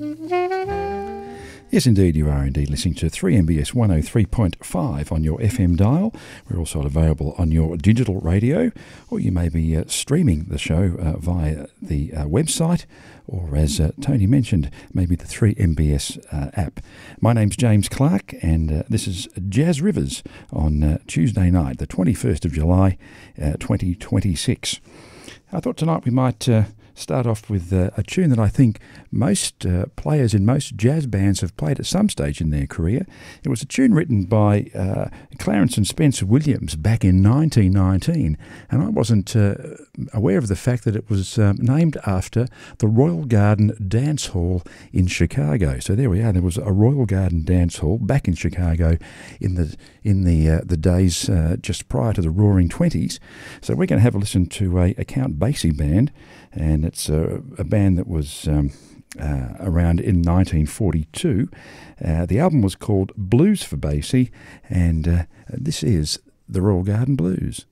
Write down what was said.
Yes, indeed, you are indeed listening to 3MBS 103.5 on your FM dial. We're also available on your digital radio, or you may be streaming the show via the website, or as Tony mentioned, maybe the 3MBS app. My name's James Clark, and this is Jazz Rivers on Tuesday night, the 21st of July, 2026. I thought tonight we might start off with a tune that I think most players in most jazz bands have played at some stage in their career. It was a tune written by Clarence and Spencer Williams back in 1919, and I wasn't aware of the fact that it was named after the Royal Garden Dance Hall in Chicago. So there we are. There was a Royal Garden Dance Hall back in Chicago in the days just prior to the Roaring Twenties. So we're going to have a listen to a Count Basie band, and it's a band that was around in 1942. The album was called Blues for Basie, and this is the Royal Garden Blues.